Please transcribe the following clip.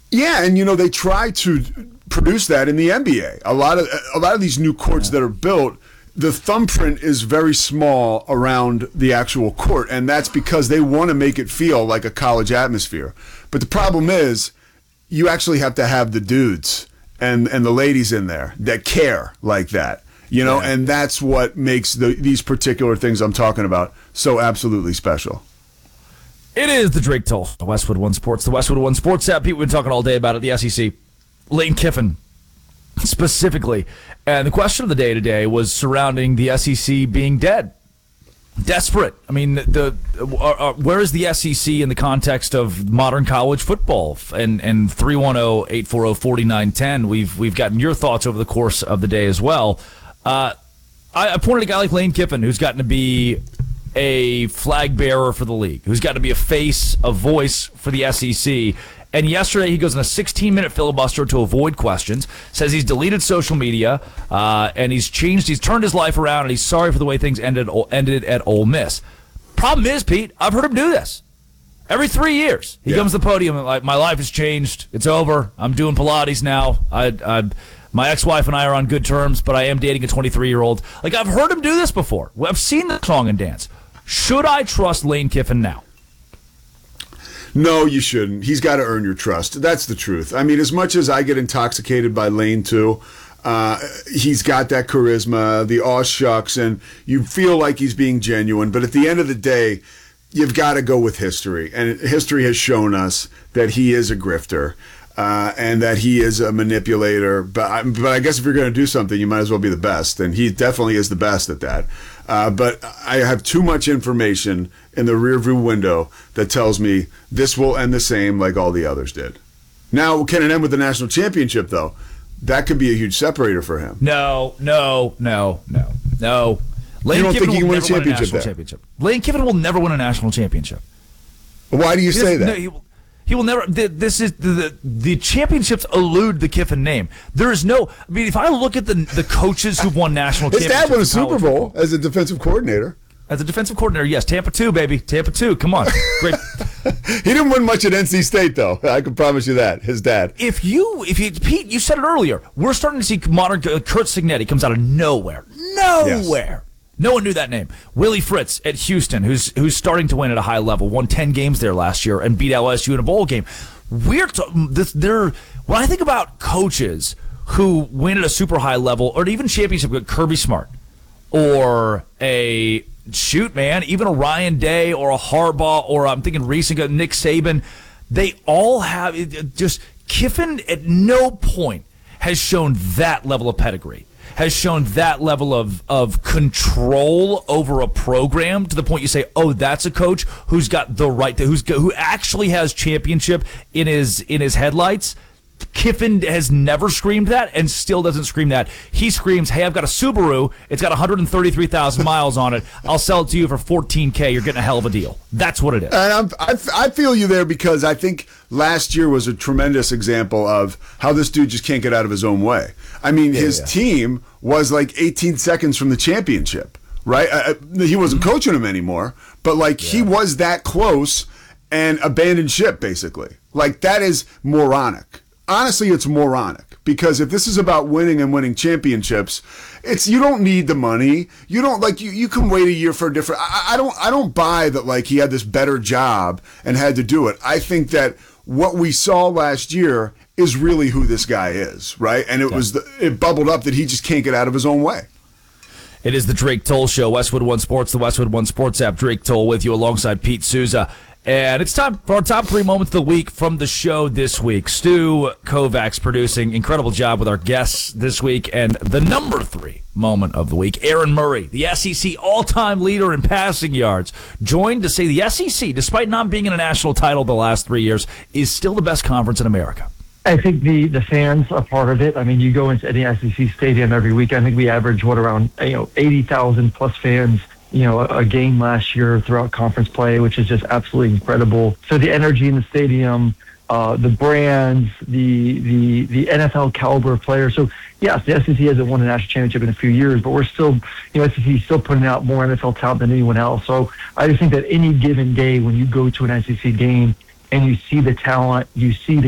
Yeah, and they try to produce that in the NBA. A lot of these new courts that are built, the thumbprint is very small around the actual court, and that's because they want to make it feel like a college atmosphere. But the problem is, you actually have to have the dudes and the ladies in there that care like that, and that's what makes these particular things I'm talking about so absolutely special. It is the Drake Toll, the Westwood One Sports, the Westwood One Sports app. People have been talking all day about it, the SEC. Lane Kiffin, specifically. And the question of the day today was surrounding the SEC being dead. Desperate. I mean, where is the SEC in the context of modern college football? And 310-840-4910, we've gotten your thoughts over the course of the day as well. I pointed a guy like Lane Kiffin, who's gotten to be a flag bearer for the league, who's got to be a face, a voice for the SEC. And yesterday he goes on a 16-minute filibuster to avoid questions, says he's deleted social media, and he's turned his life around, and he's sorry for the way things ended at Ole Miss. Problem is, Pete, I've heard him do this. Every 3 years, he comes to the podium and like, my life has changed. It's over. I'm doing Pilates now. My ex-wife and I are on good terms, but I am dating a 23-year-old. Like, I've heard him do this before. I've seen the song and dance. Should I trust Lane Kiffin now? No, you shouldn't. He's got to earn your trust. That's the truth. I mean, as much as I get intoxicated by Lane, too, he's got that charisma, the aw shucks, and you feel like he's being genuine. But at the end of the day, you've got to go with history. And history has shown us that he is a grifter. And that he is a manipulator. But I guess if you're going to do something, you might as well be the best. And he definitely is the best at that. But I have too much information in the rearview window that tells me this will end the same like all the others did. Now, can it end with the national championship, though? That could be a huge separator for him. No. Lane you don't Kiffin think he can win a championship. Lane Kiffin will never win a national championship. Why do you say that? He will never. This is the championships elude the Kiffin name. There is no. I mean, if I look at the coaches who've won national championships, his dad won a Super Bowl football, as a defensive coordinator. As a defensive coordinator, yes, Tampa 2, baby, Tampa 2. Come on, great. He didn't win much at NC State, though. I can promise you that. His dad. If you, Pete, you said it earlier. We're starting to see modern Curt Cignetti comes out of nowhere. Yes. No one knew that name. Willie Fritz at Houston, who's starting to win at a high level, won 10 games there last year and beat LSU in a bowl game. When I think about coaches who win at a super high level or even championship, like Kirby Smart or even a Ryan Day or a Harbaugh, or I'm thinking recent Nick Saban, they all have just Kiffin at no point has shown that level of pedigree. Has shown that level of control over a program to the point you say, oh, that's a coach who's got the right to, who actually has championship in his headlights. Kiffin has never screamed that and still doesn't scream that. He screams, hey, I've got a Subaru. It's got 133,000 miles on it. I'll sell it to you for $14,000. You're getting a hell of a deal. That's what it is. And I feel you there because I think last year was a tremendous example of how this dude just can't get out of his own way. I mean, his team was like 18 seconds from the championship, right? He wasn't coaching him anymore, but he was that close and abandoned ship, basically. Like, that is moronic. Honestly, it's moronic because if this is about winning and winning championships, you don't need the money. You don't you can wait a year for a different. I don't buy that he had this better job and had to do it. I think that what we saw last year is really who this guy is, right? And it bubbled up that he just can't get out of his own way. It is the Drake Toll Show, Westwood One Sports, the Westwood One Sports app. Drake Toll with you alongside Pete Souza. And it's time for our top 3 moments of the week from the show this week. Stu Kovacs producing incredible job with our guests this week. And the number 3 moment of the week, Aaron Murray, the SEC all-time leader in passing yards, joined to say the SEC, despite not being in a national title the last 3 years, is still the best conference in America. I think the fans are part of it. I mean, you go into any SEC stadium every week. I think we average around 80,000 plus fans. A game last year throughout conference play, which is just absolutely incredible. So the energy in the stadium, the brands, the NFL caliber of players. So yes, the SEC hasn't won a national championship in a few years, but we're still, SEC is still putting out more NFL talent than anyone else. So I just think that any given day when you go to an SEC game and you see the talent, you see the